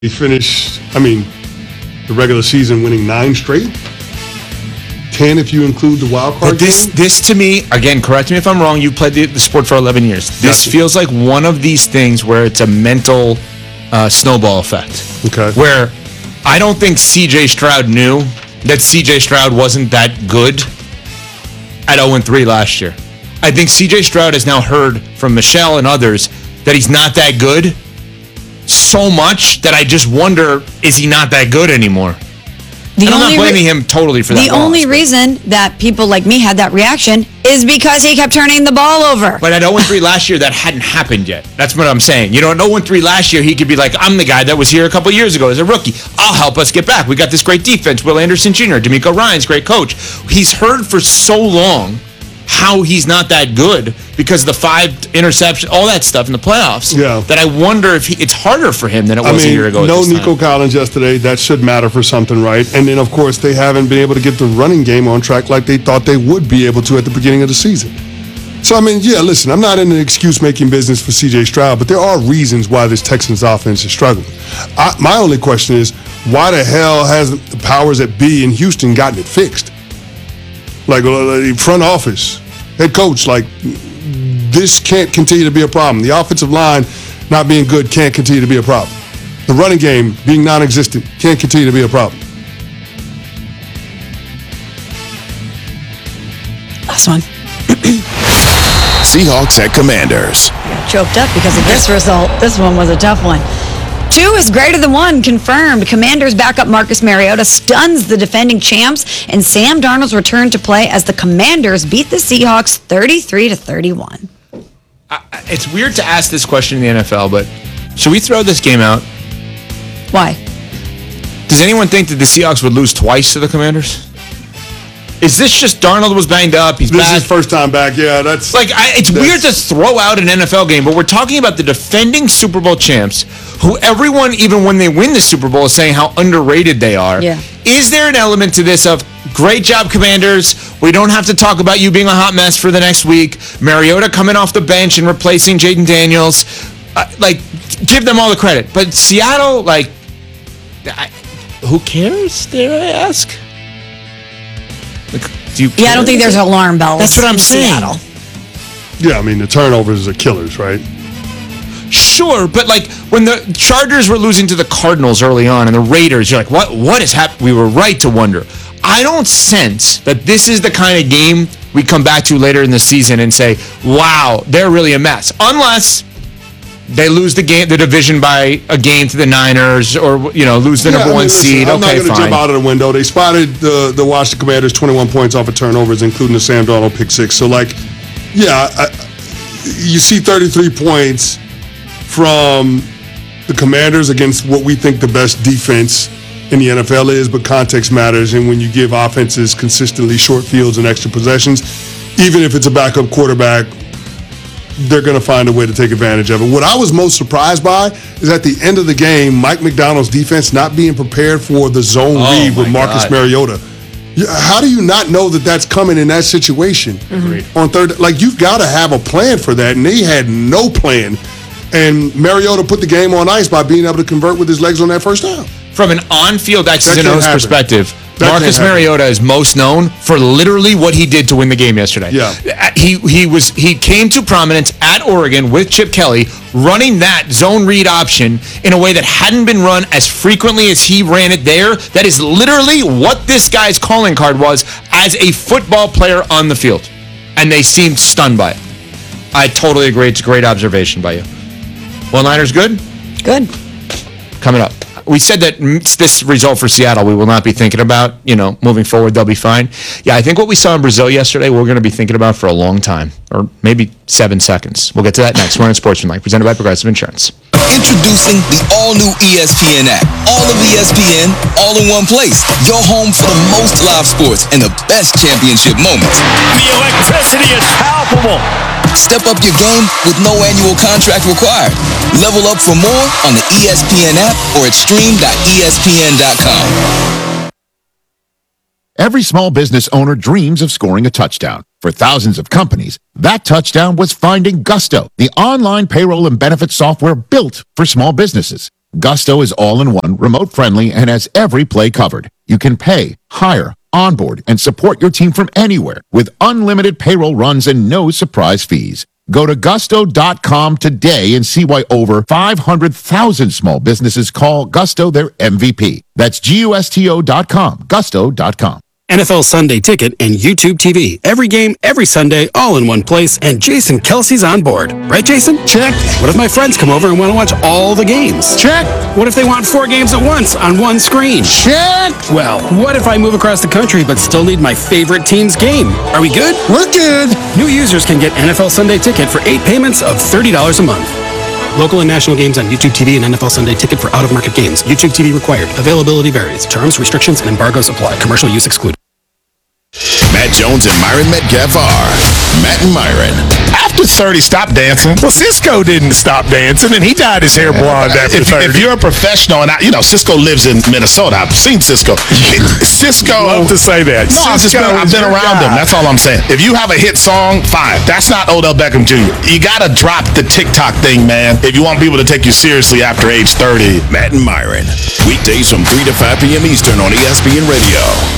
He finished, the regular season winning 9 straight. 10 if you include the wild card game. This to me, again, correct me if I'm wrong, you played the sport for 11 years. This feels like one of these things where it's a mental snowball effect. Okay. Where I don't think C.J. Stroud knew that C.J. Stroud wasn't that good at 0-3 last year. I think C.J. Stroud has now heard from Michelle and others that he's not that good so much that I just wonder, is he not that good anymore? I'm not blaming him totally for that. The only reason that people like me had that reaction is because he kept turning the ball over. But at 0-3 last year, that hadn't happened yet. That's what I'm saying. At 0-3 last year, he could be like, I'm the guy that was here a couple years ago as a rookie. I'll help us get back. We got this great defense. Will Anderson Jr., D'Amico Ryan's great coach. He's heard for so long how he's not that good because the 5 interceptions, all that stuff in the playoffs, that I wonder if it's harder for him than it was a year ago. No Nico Collins yesterday. That should matter for something, right? And then, of course, they haven't been able to get the running game on track like they thought they would be able to at the beginning of the season. So, listen, I'm not in the excuse-making business for C.J. Stroud, but there are reasons why this Texans offense is struggling. My only question is, why the hell hasn't the powers that be in Houston gotten it fixed? Like, front office, head coach, this can't continue to be a problem. The offensive line not being good can't continue to be a problem. The running game being non-existent can't continue to be a problem. Last one. Seahawks at Commanders. Choked up because of this result. This one was a tough one. 2 is greater than 1, confirmed. Commanders backup Marcus Mariota stuns the defending champs, and Sam Darnold's return to play as the Commanders beat the Seahawks 33-31. It's weird to ask this question in the NFL, but should we throw this game out? Why? Does anyone think that the Seahawks would lose twice to the Commanders? Is this just Darnold was banged up? He's this back. is first time back. Yeah, that's it's weird to throw out an NFL game, but we're talking about the defending Super Bowl champs, who everyone, even when they win the Super Bowl, is saying how underrated they are. Yeah. Is there an element to this of great job, Commanders? We don't have to talk about you being a hot mess for the next week. Mariota coming off the bench and replacing Jaden Daniels. Give them all the credit. But Seattle, who cares? Dare I ask? I don't think there's alarm bells. That's what I'm saying. Seattle. Yeah, the turnovers are killers, right? Sure, but when the Chargers were losing to the Cardinals early on and the Raiders, you're like, what is happening? We were right to wonder. I don't sense that this is the kind of game we come back to later in the season and say, wow, they're really a mess. Unless they lose the division by a game to the Niners, or lose the number 1 seed. I'm not going to jump out of the window. They spotted the Washington Commanders 21 points off of turnovers, including the Sam Darnold pick 6. So, you see 33 points from the Commanders against what we think the best defense in the NFL is, but context matters. And when you give offenses consistently short fields and extra possessions, even if it's a backup quarterback, they're going to find a way to take advantage of it. What I was most surprised by is at the end of the game, Mike McDonald's defense not being prepared for the zone read with Marcus Mariota. How do you not know that that's coming in that situation? On third? You've got to have a plan for that, and they had no plan. And Mariota put the game on ice by being able to convert with his legs on that first down. From an on-field X's and O's perspective, Marcus Mariota is most known for literally what he did to win the game yesterday. Yeah. He came to prominence at Oregon with Chip Kelly, running that zone read option in a way that hadn't been run as frequently as he ran it there. That is literally what this guy's calling card was as a football player on the field. And they seemed stunned by it. I totally agree. It's a great observation by you. One-liners good? Good. Coming up. We said that this result for Seattle we will not be thinking about, moving forward, they'll be fine. Yeah, I think what we saw in Brazil yesterday, we're going to be thinking about for a long time, or maybe 7 seconds. We'll get to that next. We're on Sportsmanlike, presented by Progressive Insurance. Introducing the all-new ESPN app. All of ESPN, all in one place. Your home for the most live sports and the best championship moments. The electricity is palpable. Step up your game with no annual contract required. Level up for more on the ESPN app or at stream.espn.com. Every small business owner dreams of scoring a touchdown. For thousands of companies, that touchdown was finding Gusto, the online payroll and benefits software built for small businesses. Gusto is all-in-one, remote-friendly, and has every play covered. You can pay, hire, onboard, and support your team from anywhere with unlimited payroll runs and no surprise fees. Go to gusto.com today and see why over 500,000 small businesses call Gusto their MVP. That's gusto.com, gusto.com. NFL Sunday Ticket and YouTube TV. Every game, every Sunday, all in one place, and Jason Kelsey's on board. Right, Jason? Check. What if my friends come over and want to watch all the games? Check. What if they want 4 games at once on one screen? Check. Well, what if I move across the country but still need my favorite team's game? Are we good? We're good. New users can get NFL Sunday Ticket for 8 payments of $30 a month. Local and national games on YouTube TV and NFL Sunday Ticket for out-of-market games. YouTube TV required. Availability varies. Terms, restrictions, and embargoes apply. Commercial use excluded. Matt Jones and Myron Metcalf are Matt and Myron. After 30, stop dancing. Well, Cisco didn't stop dancing, and he dyed his hair blonde after 30. If you're a professional, and Cisco lives in Minnesota. I've seen Cisco. Cisco. Love to say that. No, I've been around him. That's all I'm saying. If you have a hit song, fine. That's not Odell Beckham Jr. You got to drop the TikTok thing, man, if you want people to take you seriously after age 30. Matt and Myron. Weekdays from 3 to 5 p.m. Eastern on ESPN Radio.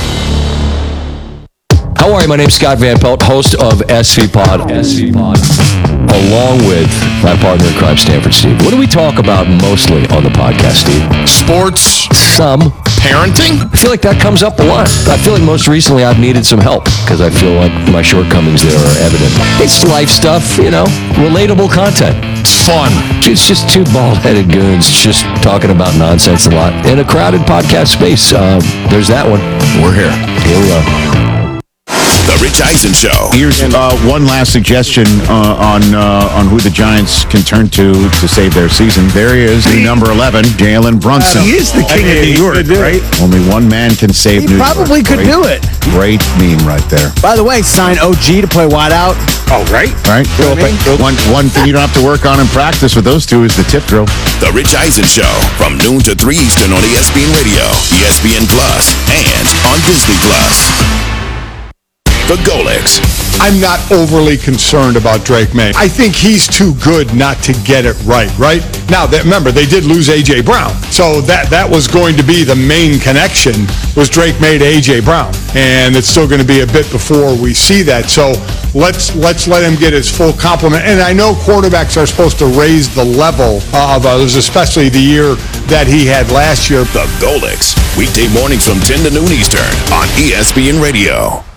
How are you? My name's Scott Van Pelt, host of SV Pod, along with my partner in crime, Stanford Steve. What do we talk about mostly on the podcast, Steve? Sports. Some. Parenting. I feel like that comes up a lot. I feel like most recently I've needed some help because I feel like my shortcomings there are evident. It's life stuff, relatable content. Fun. It's just two bald-headed goons just talking about nonsense a lot in a crowded podcast space. There's that one. We're here. Here we are. The Rich Eisen Show. Here's one last suggestion on who the Giants can turn to save their season. There he is, the number 11, Jalen Brunson. He is the king of New York, right? Only one man can save New York. Probably could do it. Great meme right there. By the way, sign OG to play wide out. Oh, right? Right? One thing you don't have to work on in practice with those two is the tip drill. The Rich Eisen Show from noon to 3 Eastern on ESPN Radio, ESPN Plus, and on Disney Plus. The Golics. I'm not overly concerned about Drake May. I think he's too good not to get it right? Now, remember, they did lose A.J. Brown. So that was going to be the main connection was Drake May to A.J. Brown. And it's still going to be a bit before we see that. So let's let him get his full complement. And I know quarterbacks are supposed to raise the level of others, especially the year that he had last year. The Golics. Weekday mornings from 10 to noon Eastern on ESPN Radio.